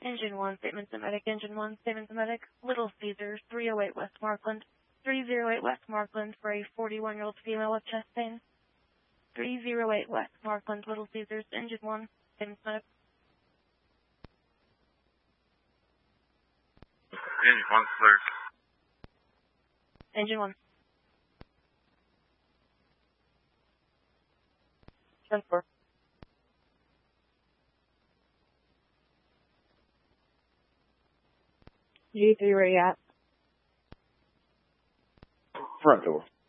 Engine 1, statement to medic. Engine 1, statement to medic. Little Caesars, 308 West Markland. 308 West Markland for a 41-year-old female with chest pain. 308 West Markland, Little Caesars. Engine 1, statement to medic. Engine 1, clear. Engine 1. 10-4. G3, where you at? Front door.